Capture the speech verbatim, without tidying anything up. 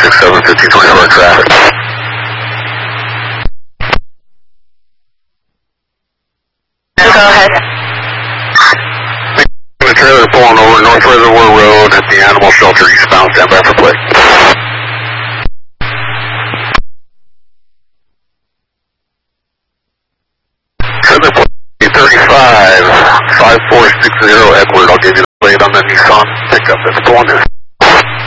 six seven, fifteen twenty-four traffic. Go ahead. The trailer pulling over North Reservoir Road at the animal shelter eastbound, stand by for play. seven thirty-five, five four six zero Edward, I'll give you the plate on the Nissan pickup that's pulling in.